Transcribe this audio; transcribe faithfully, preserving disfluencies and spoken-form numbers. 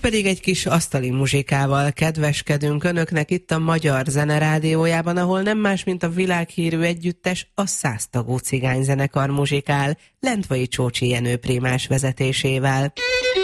pedig egy kis asztali muzsikával kedveskedünk önöknek itt a Magyar Zene Rádiójában, ahol nem más, mint a világhírű együttes, a Száztagú Cigányzenekar muzsikál, Lendvai Csócsi Jenő prímás vezetésével.